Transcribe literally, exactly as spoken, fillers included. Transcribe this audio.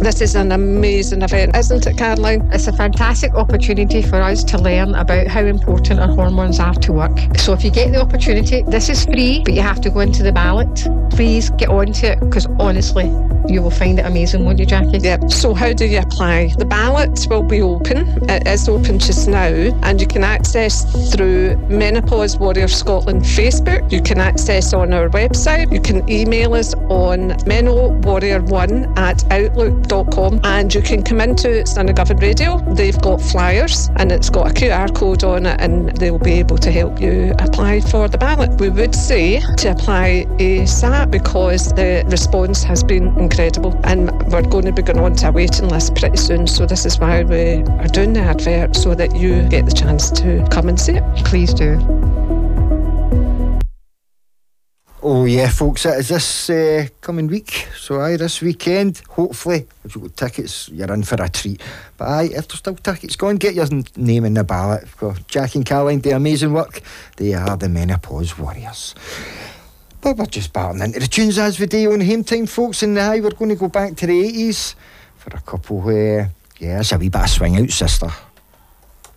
This is an amazing event, isn't it, Caroline? It's a fantastic opportunity for us to learn about how important our hormones are to work. So if you get the opportunity, this is free, but you have to go into the ballot. Please get onto it, because honestly, you will find it amazing, won't you, Jackie? Yep. So how do you apply? The ballot will be open. It is open just now, and you can access through Menopause Warrior Scotland Facebook. You can access on our website. You can email us on menowarrior one at outlook dot com, and you can come into Snunnagovin Radio. They've got flyers, and it's got a Q R code on it, and they'll be able to help you apply for the ballot. We would say to apply ASAP because the response has been incredible, and we're going to be going on to a waiting list pretty soon. So this is why we are doing the advert, so that you get the chance to come and see it. Please do. Oh yeah, folks, it is this uh, coming week. So aye, this weekend, hopefully, if you've got tickets, you're in for a treat. But aye, if there's still tickets, go and get your name in the ballot. Jack and Caroline do amazing work. They are the Menopause Warriors. But we're just battling into the tunes as we do on Hame Time, folks. And aye, we're going to go back to the eighties for a couple where, uh, yeah, it's a wee bit of Swing Out Sister.